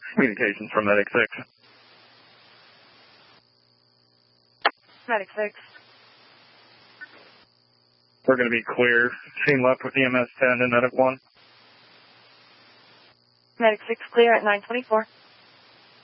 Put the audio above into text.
Communications from Medic 6. Medic 6. We're going to be clear. Scene left with EMS 10 and Medic 1. Medic 6 clear at 924.